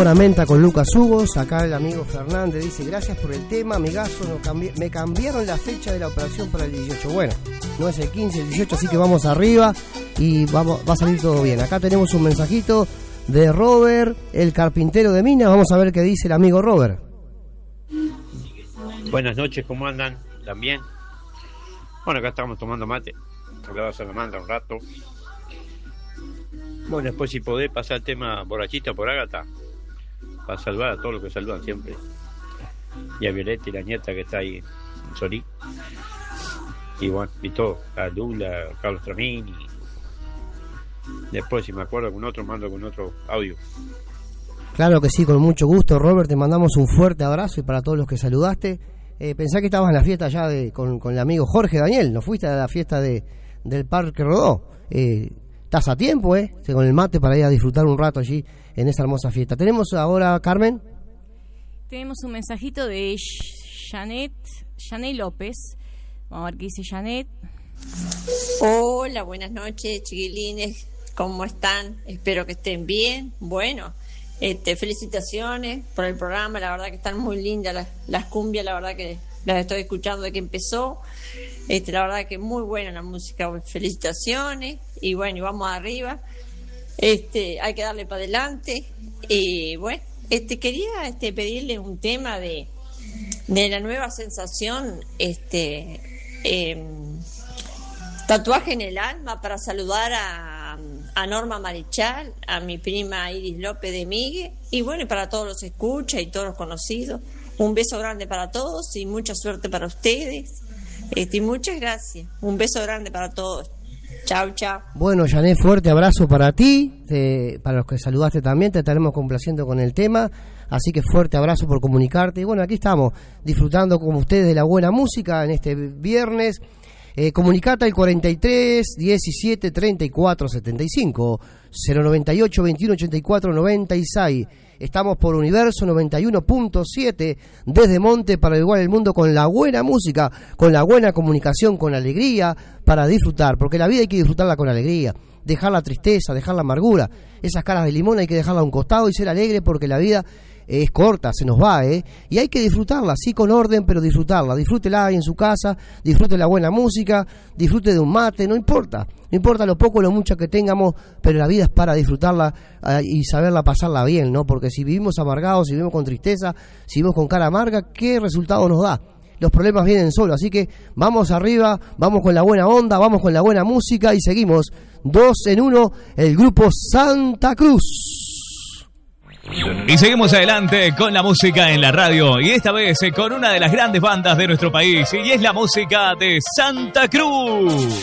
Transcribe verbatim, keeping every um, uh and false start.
sabor a menta con Lucas Hugos. Acá el amigo Fernández dice: gracias por el tema, amigazo, no cambi- me cambiaron la fecha de la operación para el dieciocho. Bueno, no es el quince, el dieciocho, así que vamos arriba y vamos, va a salir todo bien. Acá tenemos un mensajito de Robert, el carpintero de Minas. Vamos a ver qué dice el amigo Robert. Buenas noches, ¿cómo andan? ¿También? Bueno, acá estamos tomando mate. Le vas a la manda un rato. Bueno, después si podés pasar el tema Borrachita por Ágata, para salvar a todos los que saludan siempre. Y a Violeta y la nieta que está ahí en Sorí. Y bueno, y todo, a Lula, a Carlos Tramini. Después si me acuerdo con otro, mando con otro audio. Claro que sí, con mucho gusto, Robert, te mandamos un fuerte abrazo y para todos los que saludaste. Eh, pensá que estabas en la fiesta ya de, con, con el amigo Jorge Daniel, ¿no fuiste a la fiesta de, del Parque Rodó? Eh, estás a tiempo, ¿eh? Con el mate para ir a disfrutar un rato allí en esa hermosa fiesta. Tenemos ahora, Carmen. Tenemos un mensajito de Janet, Janet López. Vamos a ver qué dice Janet. Hola, buenas noches, chiquilines. ¿Cómo están? Espero que estén bien. Bueno, este, felicitaciones por el programa. La verdad que están muy lindas las, las cumbias. La verdad que las estoy escuchando de que empezó. Este, la verdad que muy buena la música. Felicitaciones. Y bueno, y vamos arriba. Este, hay que darle para adelante. Y bueno, este, quería este, pedirle un tema de, de la nueva sensación. Este. Eh, Tatuaje en el alma, para saludar a, a Norma Marichal, a mi prima Iris López de Migue, y bueno, y para todos los escuchas y todos los conocidos. Un beso grande para todos y mucha suerte para ustedes. Este, y muchas gracias. Un beso grande para todos. Chau, chau. Bueno, Janet, fuerte abrazo para ti, eh, para los que saludaste también, te estaremos complaciendo con el tema, así que fuerte abrazo por comunicarte. Y bueno, aquí estamos, disfrutando con ustedes de la buena música en este viernes. Eh, comunicate al cuarenta y tres, diecisiete, treinta y cuatro, setenta y cinco, cero noventa y ocho, veintiuno, ochenta y cuatro, noventa y seis. Estamos por Universo noventa y uno punto siete desde Monte para igual el mundo, con la buena música, con la buena comunicación, con alegría para disfrutar, porque la vida hay que disfrutarla con alegría, dejar la tristeza, dejar la amargura, esas caras de limón hay que dejarla a un costado y ser alegre, porque la vida es corta, se nos va, ¿eh? Y hay que disfrutarla, sí, con orden, pero disfrutarla. Disfrútela ahí en su casa, disfrute la buena música, disfrute de un mate, no importa. No importa lo poco o lo mucho que tengamos, pero la vida es para disfrutarla eh, y saberla pasarla bien, ¿no? Porque si vivimos amargados, si vivimos con tristeza, si vivimos con cara amarga, ¿qué resultado nos da? Los problemas vienen solos, así que vamos arriba, vamos con la buena onda, vamos con la buena música y seguimos. Dos en uno, el grupo Santa Cruz. Y seguimos adelante con la música en la radio, y esta vez con una de las grandes bandas de nuestro país, y es la música de Santa Cruz.